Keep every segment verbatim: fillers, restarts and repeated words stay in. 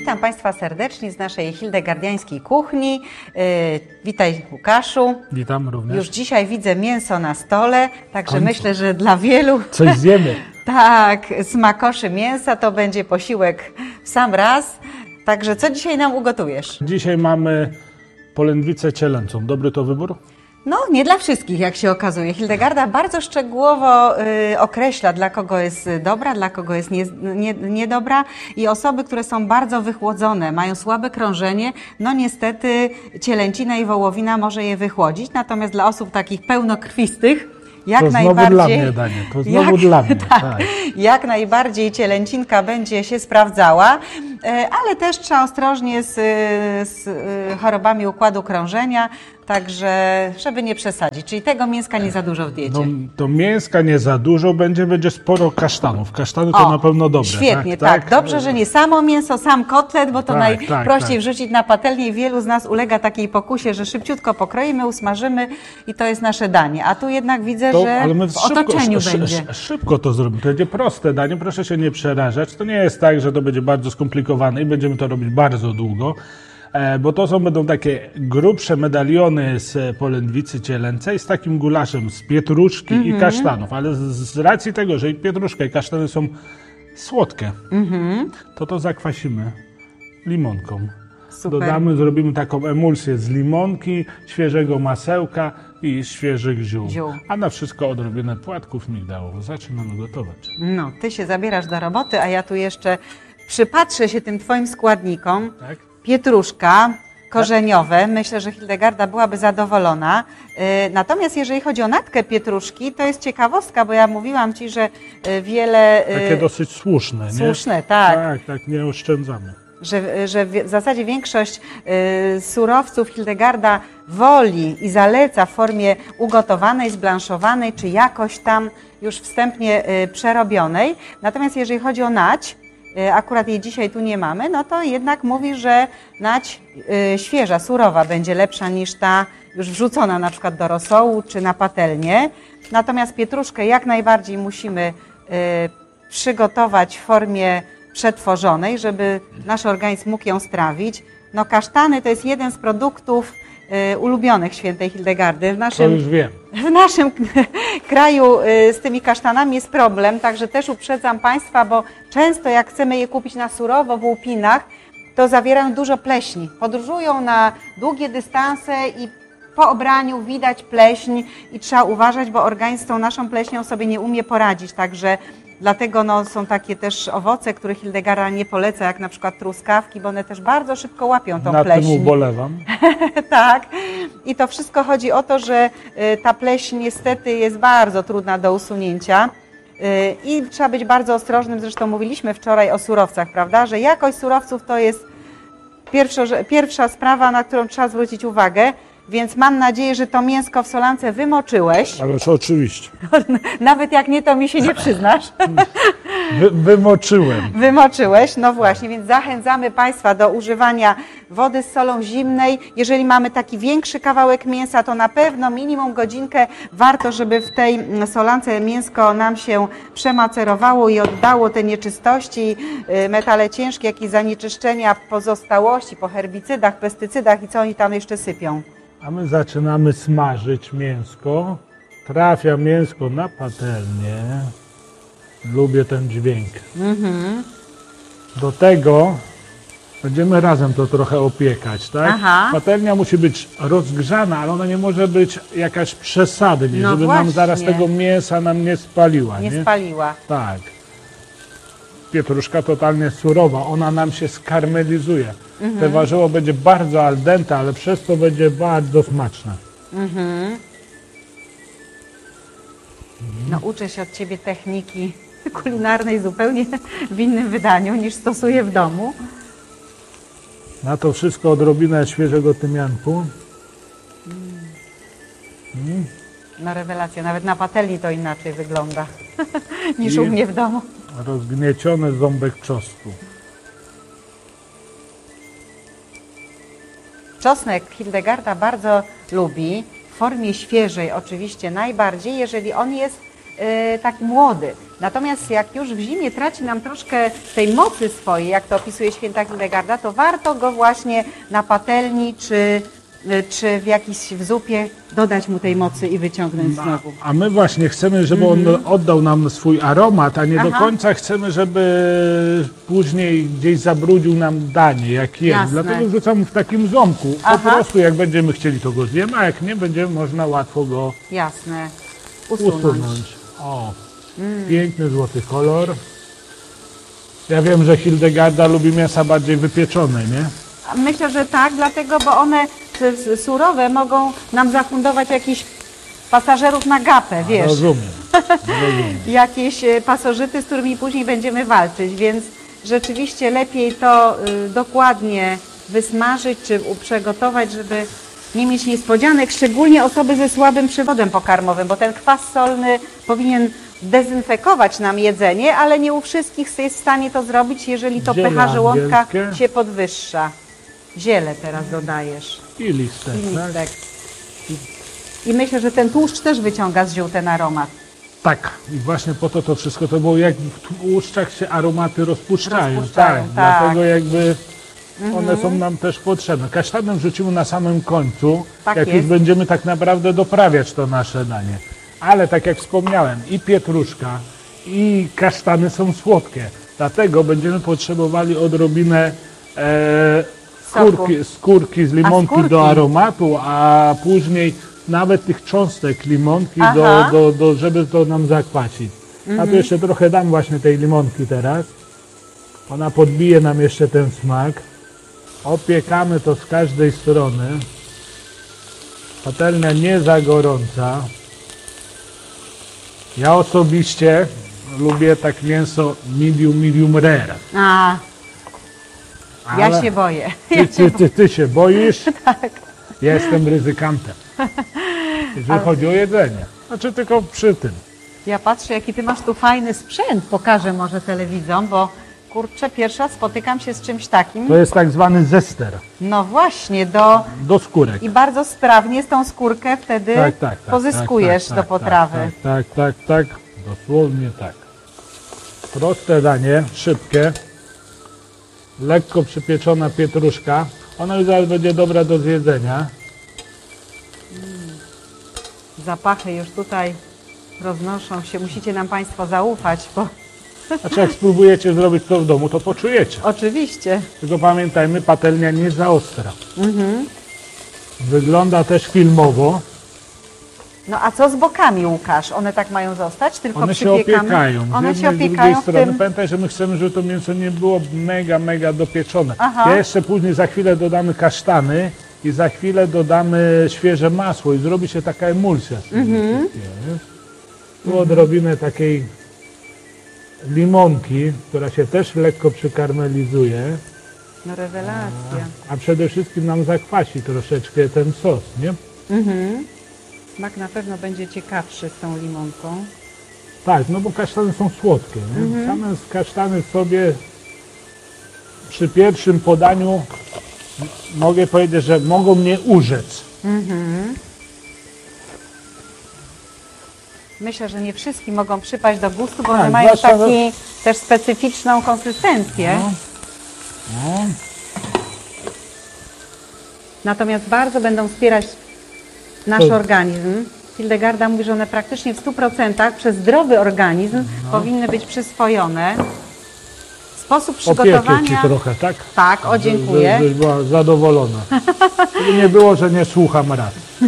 Witam Państwa serdecznie z naszej hildegardiańskiej kuchni. Yy, witaj Łukaszu. Witam również. Już dzisiaj widzę mięso na stole, także Końcu. myślę, że dla wielu... Coś zjemy. Tak, smakoszy mięsa to będzie posiłek w sam raz. Także co dzisiaj nam ugotujesz? Dzisiaj mamy polędwicę cielęcą. Dobry to wybór? No, nie dla wszystkich, jak się okazuje. Hildegarda bardzo szczegółowo y, określa, dla kogo jest dobra, dla kogo jest nie, nie, niedobra. I osoby, które są bardzo wychłodzone, mają słabe krążenie, no niestety cielęcina i wołowina może je wychłodzić. Natomiast dla osób takich pełnokrwistych, jak to znowu najbardziej, dla mnie danie, to znowu jak, dla mnie, tak, tak. Jak najbardziej cielęcinka będzie się sprawdzała, ale też trzeba ostrożnie z, z chorobami układu krążenia, także żeby nie przesadzić, czyli tego mięska nie za dużo w diecie. No, to mięska nie za dużo będzie, będzie sporo kasztanów. Kasztany to O, na pewno dobre. Świetnie, tak, tak, tak. Dobrze, że nie samo mięso, sam kotlet, bo to Tak, najprościej tak, tak. wrzucić na patelnię i wielu z nas ulega takiej pokusie, że szybciutko pokroimy, usmażymy i to jest nasze danie. A tu jednak widzę, To, że ale my w szybko, otoczeniu szy, będzie. szy, szybko to zrobimy. To będzie proste danie, proszę się nie przerażać. To nie jest tak, że to będzie bardzo skomplikowane i będziemy to robić bardzo długo. Bo to są będą takie grubsze medaliony z polędwicy cielęcej z takim gulaszem z pietruszki mm-hmm. i kasztanów, ale z, z racji tego, że i pietruszka i kasztany są słodkie, mm-hmm. to to zakwasimy limonką. Super. Dodamy, zrobimy taką emulsję z limonki, świeżego masełka i świeżych ziół. Ziół. A na wszystko odrobinę płatków migdałów. Zaczynamy gotować. No, ty się zabierasz do roboty, a ja tu jeszcze przypatrzę się tym twoim składnikom. Tak? Pietruszka, korzeniowe. Myślę, że Hildegarda byłaby zadowolona. Natomiast jeżeli chodzi o natkę pietruszki, to jest ciekawostka, bo ja mówiłam Ci, że wiele... Takie dosyć słuszne, nie? Słuszne, tak. Tak, tak, nie oszczędzamy. Że, że w zasadzie większość surowców Hildegarda woli i zaleca w formie ugotowanej, zblanszowanej, czy jakoś tam już wstępnie przerobionej. Natomiast jeżeli chodzi o nać, akurat jej dzisiaj tu nie mamy, no to jednak mówi, że nać y, świeża, surowa będzie lepsza niż ta już wrzucona na przykład do rosołu czy na patelnię. Natomiast pietruszkę jak najbardziej musimy y, przygotować w formie przetworzonej, żeby nasz organizm mógł ją strawić. No kasztany to jest jeden z produktów y, ulubionych świętej Hildegardy. W naszym, to już wiem. W naszym kraju z tymi kasztanami jest problem, także też uprzedzam Państwa, bo często jak chcemy je kupić na surowo w łupinach, to zawierają dużo pleśni. Podróżują na długie dystanse i po obraniu widać pleśń i trzeba uważać, bo organizm z tą naszą pleśnią sobie nie umie poradzić, także dlatego no, są takie też owoce, które Hildegarda nie poleca, jak na przykład truskawki, bo one też bardzo szybko łapią tą Na pleśń. tym ubolewam. Tak. I to wszystko chodzi o to, że ta pleśń niestety jest bardzo trudna do usunięcia i trzeba być bardzo ostrożnym. Zresztą mówiliśmy wczoraj o surowcach, prawda, że jakość surowców to jest pierwsza, pierwsza sprawa, na którą trzeba zwrócić uwagę. Więc mam nadzieję, że to mięsko w solance wymoczyłeś. Ale to oczywiście. Nawet jak nie, to mi się nie przyznasz. Wy, wymoczyłem. Wymoczyłeś, no właśnie, więc zachęcamy Państwa do używania wody z solą zimnej. Jeżeli mamy taki większy kawałek mięsa, to na pewno minimum godzinkę warto, żeby w tej solance mięsko nam się przemacerowało i oddało te nieczystości, metale ciężkie, jak i zanieczyszczenia, pozostałości po herbicydach, pestycydach i co oni tam jeszcze sypią. A my zaczynamy smażyć mięsko. Trafia mięsko na patelnię. Lubię ten dźwięk. Mm-hmm. Do tego będziemy razem to trochę opiekać, tak? Aha. Patelnia musi być rozgrzana, ale ona nie może być jakaś przesadnie, no żeby właśnie. nam zaraz tego mięsa nam nie spaliła. Nie, nie spaliła. Tak. Pietruszka totalnie surowa, ona nam się skarmelizuje. Mhm. Te warzywo będzie bardzo al dente, ale przez to będzie bardzo smaczne. Mhm. No uczę się od Ciebie techniki kulinarnej zupełnie w innym wydaniu niż stosuję w domu. Na to wszystko odrobinę świeżego tymianku. Mm. No rewelacja, nawet na patelni to inaczej wygląda niż I u mnie w domu. Rozgnieciony ząbek czosnku. Czosnek Hildegarda bardzo lubi, w formie świeżej oczywiście najbardziej, jeżeli on jest y, taki młody. Natomiast jak już w zimie traci nam troszkę tej mocy swojej, jak to opisuje święta Hildegarda, to warto go właśnie na patelni czy, czy w jakiś w zupie dodać mu tej mocy i wyciągnąć znowu. A my właśnie chcemy, żeby on oddał nam swój aromat, a nie Aha. do końca chcemy, żeby później gdzieś zabrudził nam danie, jak jem. Jasne. Dlatego wrzucamy w takim ząbku. Po Aha. prostu jak będziemy chcieli, to go zjemy, a jak nie, będzie można łatwo go Jasne. Usunąć. usunąć. O, piękny złoty kolor. Ja wiem, że Hildegarda lubi mięsa bardziej wypieczone, nie? Myślę, że tak, dlatego, bo one te surowe mogą nam zafundować jakichś pasażerów na gapę, wiesz. Rozumiem. Rozumiem. Jakieś e, pasożyty, z którymi później będziemy walczyć, więc rzeczywiście lepiej to y, dokładnie wysmażyć czy u- przygotować, żeby nie mieć niespodzianek, szczególnie osoby ze słabym przewodem pokarmowym, bo ten kwas solny powinien dezynfekować nam jedzenie, ale nie u wszystkich jest w stanie to zrobić, jeżeli to Ziele pH żołądka angielskie. się podwyższa. Ziele teraz dodajesz. I listek, I tak? listek. I myślę, że ten tłuszcz też wyciąga z ziół ten aromat. Tak, i właśnie po to to wszystko, to było jak w tłuszczach się aromaty rozpuszczają, Rozpuszczają, tak, tak. dlatego jakby one są nam też potrzebne. Kasztanem wrzucimy na samym końcu, Tak jak jest. już będziemy tak naprawdę doprawiać to nasze danie. Ale tak jak wspomniałem, i pietruszka, i kasztany są słodkie, dlatego będziemy potrzebowali odrobinę e, skórki, skórki z limonki skórki? do aromatu, a później nawet tych cząstek limonki, do, Aha. do, do, żeby to nam zakwacić. A tu jeszcze trochę dam właśnie tej limonki teraz. Ona podbije nam jeszcze ten smak. Opiekamy to z każdej strony. Patelnia nie za gorąca. Ja osobiście lubię tak mięso medium, medium rare. A, ja Ale się boję. Ty, ty, ty, ty się boisz? Tak. Ja jestem ryzykantem, jeżeli chodzi o jedzenie. Znaczy tylko przy tym. Ja patrzę, jaki ty masz tu fajny sprzęt. Pokażę może telewidzom, bo kurczę, pierwsza spotykam się z czymś takim. To jest tak zwany zester No właśnie, do... do skórek. I bardzo sprawnie z tą skórkę wtedy Tak, tak, tak, pozyskujesz tak, do tak, potrawy. Tak, tak, tak, tak, dosłownie tak. Proste danie, szybkie, lekko przypieczona pietruszka. Ona już zaraz będzie dobra do zjedzenia. Zapachy już tutaj roznoszą się. Musicie nam Państwo zaufać, bo Znaczy jak spróbujecie zrobić to w domu, to poczujecie. oczywiście. Tylko pamiętajmy, patelnia nie za ostra. Wygląda też filmowo. No a co z bokami, Łukasz? One tak mają zostać? Tylko One się przypiekamy? opiekają. One z się jednej, z opiekają drugiej w strony. tym... Pamiętaj, że my chcemy, żeby to mięso nie było mega, mega dopieczone. Aha. Ja jeszcze później za chwilę dodamy kasztany i za chwilę dodamy świeże masło i zrobi się taka emulsja. z tym Mhm. wszystkim, Tu odrobinę takiej limonki, która się też lekko przykarmelizuje, No rewelacja. a przede wszystkim nam zakwasi troszeczkę ten sos, nie? Smak na pewno będzie ciekawszy z tą limonką. Tak, no bo kasztany są słodkie. Nie? Same kasztany sobie przy pierwszym podaniu m- mogę powiedzieć, że mogą mnie urzec. Myślę, że nie wszystkim mogą przypaść do gustu, bo Tak, one mają zwłaszcza, taką też specyficzną konsystencję. No. No. Natomiast bardzo będą wspierać nasz To- organizm. Hildegarda mówi, że one praktycznie w stu procentach przez zdrowy organizm No. powinny być przyswojone. Sposób Opiekę ci przygotowania... trochę, tak? Tak, o dziękuję. Żebyś była zadowolona. Żeby nie było, że nie słucham rad.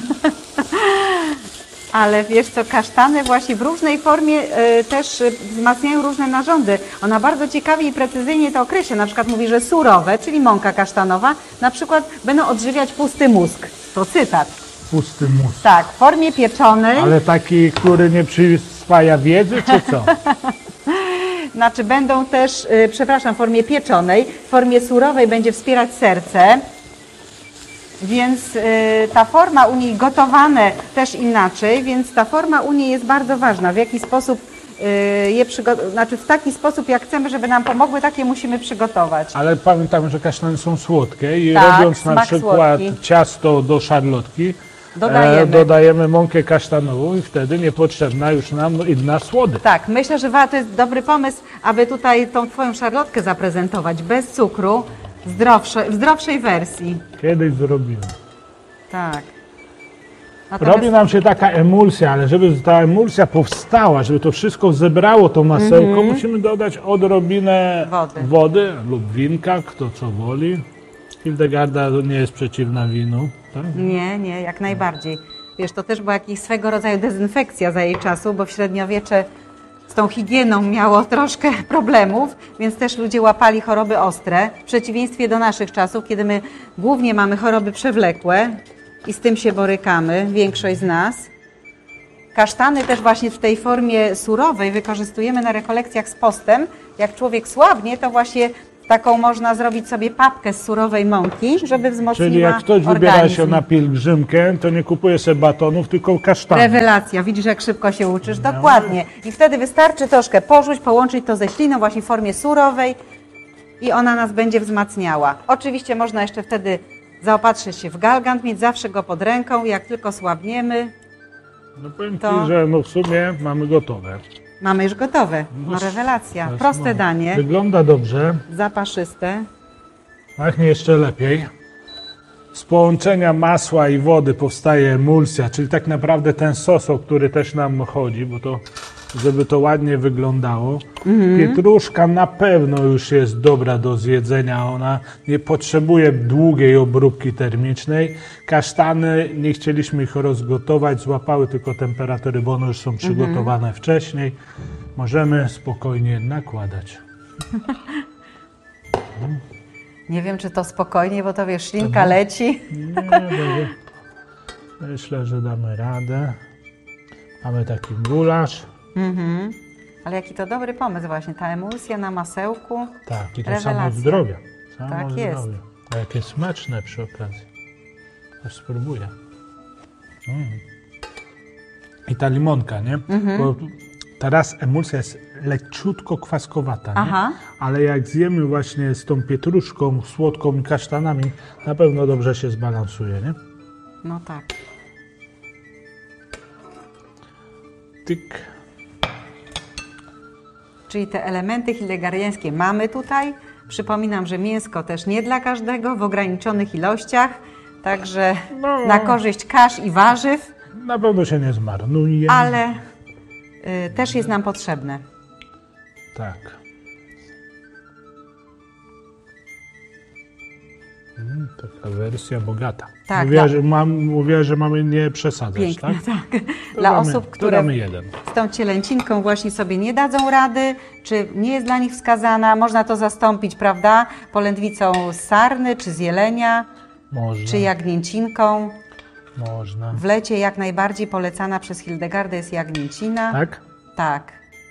Ale wiesz co, kasztany właśnie w różnej formie y, też y, wzmacniają różne narządy. Ona bardzo ciekawie i precyzyjnie to określa. Na przykład mówi, że surowe, czyli mąka kasztanowa, na przykład będą odżywiać pusty mózg. To cytat. Pusty mózg. Tak, w formie pieczonej, Ale taki, który nie przyswaja wiedzy, czy co? znaczy będą też, y, przepraszam, w formie pieczonej, w formie surowej będzie wspierać serce. Więc y, ta forma u niej gotowane też inaczej, więc ta forma u niej jest bardzo ważna. W jaki sposób y, je przygotować, znaczy w taki sposób jak chcemy, żeby nam pomogły, takie musimy przygotować. Ale pamiętamy, że kasztany są słodkie i Tak, robiąc na smak przykład słodki. ciasto do szarlotki, Dodajemy. E, dodajemy mąkę kasztanową i wtedy niepotrzebna już nam inna słodycz. Tak, myślę, że wa- to jest dobry pomysł, aby tutaj tą Twoją szarlotkę zaprezentować bez cukru, zdrowsze, w zdrowszej wersji. Kiedyś zrobimy. Tak. Natomiast Robi nam się taka emulsja, ale żeby ta emulsja powstała, żeby to wszystko zebrało to masełko, musimy dodać odrobinę Wody. wody lub winka, kto co woli. Hildegarda nie jest przeciwna winu. Tak? Nie, nie, jak najbardziej. Wiesz, to też była jakaś swego rodzaju dezynfekcja za jej czasu, bo w średniowiecze z tą higieną miało troszkę problemów, więc też ludzie łapali choroby ostre, w przeciwieństwie do naszych czasów, kiedy my głównie mamy choroby przewlekłe i z tym się borykamy, większość z nas. Kasztany też właśnie w tej formie surowej wykorzystujemy na rekolekcjach z postem. Jak człowiek słabnie, to właśnie taką można zrobić sobie papkę z surowej mąki, żeby wzmocniła Czyli jak ktoś wybiera organizm. się na pielgrzymkę, to nie kupuje sobie batonów, tylko kasztany. Rewelacja, widzisz jak szybko się uczysz, dokładnie. I wtedy wystarczy troszkę porzuć, połączyć to ze śliną właśnie w formie surowej i ona nas będzie wzmacniała. Oczywiście można jeszcze wtedy zaopatrzyć się w galgant, mieć zawsze go pod ręką, jak tylko słabniemy, No powiem to- Ci, że no w sumie mamy gotowe. mamy już gotowe. No rewelacja, Teraz proste no, danie, Wygląda dobrze, zapaszyste. a nie jeszcze lepiej. Z połączenia masła i wody powstaje emulsja, czyli tak naprawdę ten sos, o który też nam chodzi, bo to, żeby to ładnie wyglądało. Pietruszka na pewno już jest dobra do zjedzenia, ona nie potrzebuje długiej obróbki termicznej. Kasztany, nie chcieliśmy ich rozgotować, złapały tylko temperatury, bo one już są przygotowane wcześniej. Możemy spokojnie nakładać. Nie wiem, czy to spokojnie, bo to wiesz, ślinka leci. Nie, dobrze. Myślę, że damy radę. Mamy taki gulasz. Mhm. Ale jaki to dobry pomysł właśnie, ta emulsja na masełku. Tak, i to Rewelacja. samo zdrowie. Samo Tak zdrowie. jest. A jakie smaczne przy okazji. Aż spróbuję. Mm. I ta limonka, nie? Mhm. Bo teraz emulsja jest leciutko kwaskowata, nie? Aha. Ale jak zjemy właśnie z tą pietruszką, słodką i kasztanami, na pewno dobrze się zbalansuje, nie? No tak. Tyk. Czyli te elementy hildegariańskie mamy tutaj. Przypominam, że mięsko też nie dla każdego, w ograniczonych ilościach. Także No. na korzyść kasz i warzyw, Na pewno się nie zmarnuje. ale y, też jest nam potrzebne. Tak. Mm, taka wersja bogata. Tak, mówiła, dla- że mam, mówiła, że mamy nie przesadzać, Pięknie, tak? tak. To Dla damy, osób, to które damy jeden. z tą cielęcinką właśnie sobie nie dadzą rady, czy nie jest dla nich wskazana, można to zastąpić, prawda, polędwicą z sarny, czy z jelenia, Można, czy jagnięcinką. można. W lecie jak najbardziej polecana przez Hildegardę jest jagnięcina. Tak? Tak.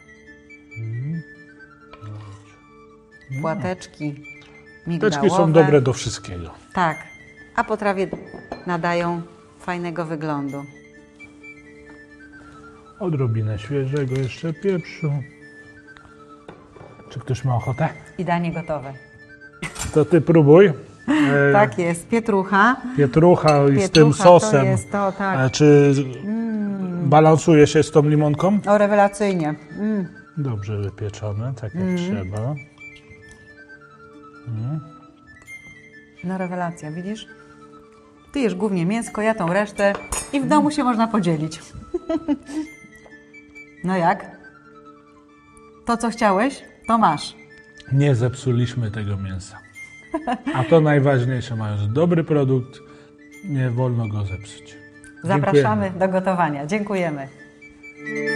Płateczki migdałowe. Teczki są dobre do wszystkiego. Tak. A potrawie nadają fajnego wyglądu. Odrobinę świeżego jeszcze pieprzu. Czy ktoś ma ochotę? I danie gotowe. To ty próbuj. E, Tak jest. Pietrucha. Pietrucha i z Pietrucha tym sosem. to jest to, tak. E, Czy balansuje się z tą limonką? O, rewelacyjnie. Mm. Dobrze wypieczone, tak jak trzeba. No rewelacja, widzisz? Ty jesz głównie mięsko, ja tą resztę i w domu się można podzielić. No jak? To, co chciałeś, to masz. Nie zepsuliśmy tego mięsa. A to najważniejsze, mając dobry produkt, nie wolno go zepsuć. Zapraszamy Dziękujemy. do gotowania. Dziękujemy.